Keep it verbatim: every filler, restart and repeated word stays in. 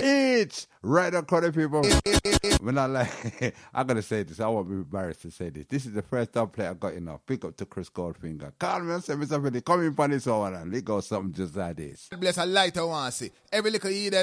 It's right on corner people. When I like, I'm gonna say this. I won't be embarrassed to say this. This is the first dub play I got enough. Pick up to Chris Goldfinger. Call me and say me something. Come in on this one and let go something just like this. Bless a light I want to see. Every little